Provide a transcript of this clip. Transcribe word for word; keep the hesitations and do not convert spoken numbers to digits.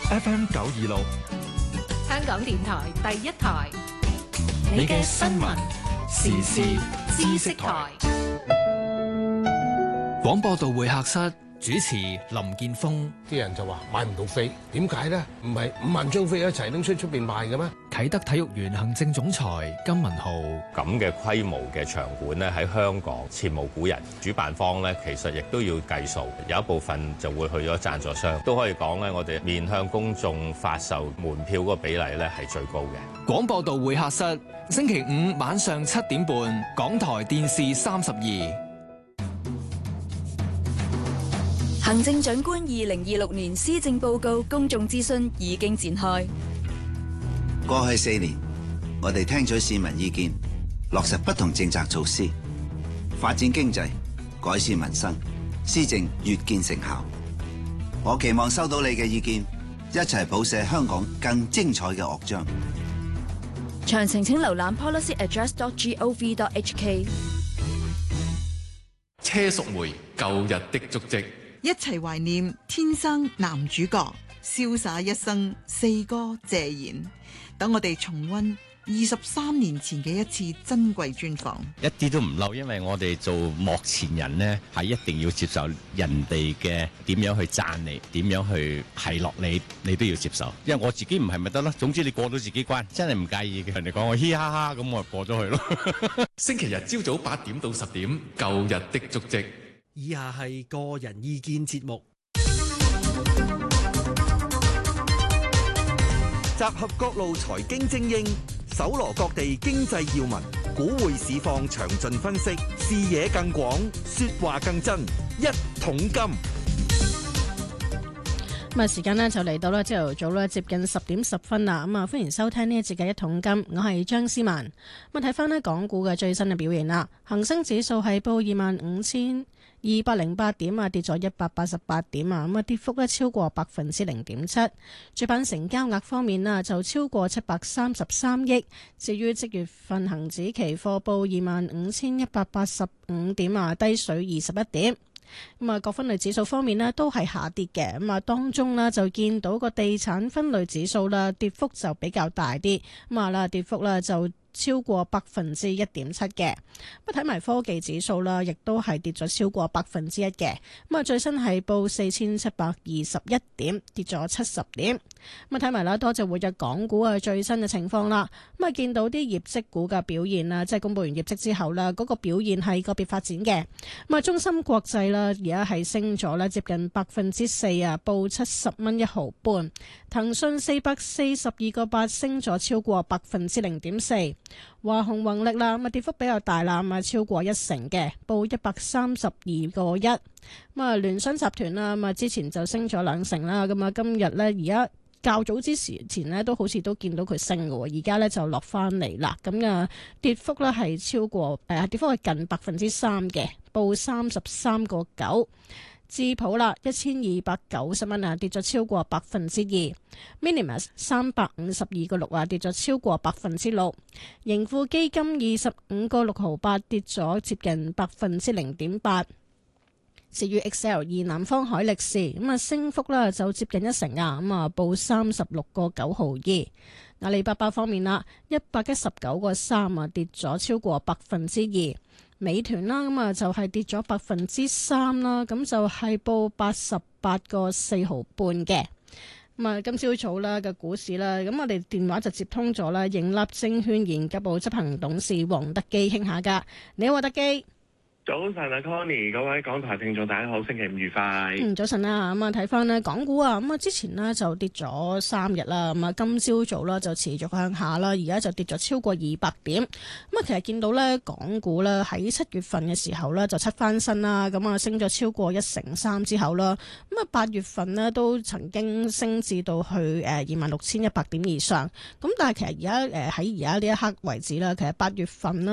F M 九二六， 香港電台第一台， 你嘅新聞時事知識台。廣播道會客室主持林健鋒。 啲人就話買唔到飛，點解呢？唔係五萬張飛一齊拎出出邊賣嘅咩？ 啟德體育園行政總裁金文浩。 咁嘅規模嘅場館呢，喺香港前無古人。主辦方呢，其實亦都要計數，有一部分就會去咗贊助商。都可以講呢，我哋面向公眾發售門票嗰個比例呢係最高嘅。 廣播道會客室星期五晚上七點半，港台電視三十二。 行政長官二零二六年施政報告公眾諮詢已經展開。 過去四年，我哋聽取市民意見，落實不同政策措施，發展經濟，改善民生，施政越見成效。我期望收到你嘅意見，一齊譜寫香港更精彩嘅樂章。 詳情請瀏覽 policy address dot gov dot hk。 車淑梅舊日的足跡。 一齊懷念天生男主角，瀟灑一生四哥謝賢。等我哋重溫二十三年前嘅一次珍貴專訪。 一啲都唔漏，因為我哋做幕前人呢，係一定要接受人哋嘅點樣去讚你，點樣去奚落你，你都要接受。因為我自己唔係咪得咯？總之你過到自己關，真係唔介意嘅。人哋講我嘻哈哈咁，我就過咗去咯。 星期日朝早八點到十點，舊日的足跡。 以下係個人意見節目，集合各路財經精英，搜羅各地經濟要聞，股匯市況詳盡分析，視野更廣，說話更真，一桶金。 咁啊，時間呢就嚟到啦，朝頭早啦，接近十點十分啦。咁啊，歡迎收聽呢一節嘅一桶金，我係張思文。咁啊，睇翻呢港股嘅最新嘅表現啦，恒生指數係報二萬五千二百零八點啊，跌咗一百八十八點啊，咁啊，跌幅咧超過百分之零點七。主板成交額方面啊，就超過七百三十三億。至於即月份恒指期貨報二萬五千一百八十五點啊，低水二十一點。咁啊，各分類指數方面呢都係下跌嘅。咁啊，當中呢就見到個地產分類指數啦，跌幅就比較大啲。咁啊啦，跌幅啦就超過百分之一點七嘅。咁睇埋科技指數啦，亦都係跌咗超過百分之一嘅。咁啊，最新係報四千七百二十一點，跌咗七十點。咁啊，睇埋啦，多隻活躍港股嘅最新嘅情況啦。咁啊，見到啲業績股嘅表現啦，即係公佈完業績之後啦，嗰個表現係個別發展嘅。咁啊，中芯國際啦，而家係升咗啦，接近百分之四啊，報七十蚊一毫半。騰訊四百四十二個八，升咗超過百分之零點四。華虹宏力啦，咁啊跌幅比較大啦，咁啊超過一成嘅，報一百三十二個一。咁啊聯想集團啦，咁啊之前就升咗兩成啦，咁啊今日咧而家較早之前咧都好似都見到佢升嘅，而家咧就落翻嚟啦。咁啊跌幅咧係超過誒、呃、跌幅係近百分之三嘅，報三十三個九。智普啦，一千二百九十蚊啊，跌咗超過百分之二。Minimus 三百五十二個六啊，跌咗超過百分之六。盈富基金二十五個六毫八，跌咗接近百分之零點八。至於 X L 二南方海力士咁啊，升幅啦就接近一成啊，咁啊報三十六個九毫二。阿里巴巴方面啦，一百一十九個三啊，跌咗超過百分之二。美團啦，咁啊就係跌咗百分之三啦，咁就係報八十八個四毫半嘅。咁啊，今朝早啦嘅股市啦，咁我哋電話就接通咗啦，盈立證券研究部執行董事黃德基傾下噶。你好，黃德基。 早晨啊 Connie， 各位港台聽眾大家好，星期五愉快。 嗯，早晨啦，咁啊睇翻呢港股啊，咁啊之前呢就跌咗三日啦，咁啊今朝早啦就持續向下啦，而家就跌咗超過二百點。咁啊其實見到呢港股呢喺七月份嘅時候呢就七翻身啦，咁啊升咗超過一成三之後啦，咁啊八月份呢都曾經升至到去誒二萬六千一百點以上。咁但係其實而家誒喺而家呢一刻為止啦，其實八月份呢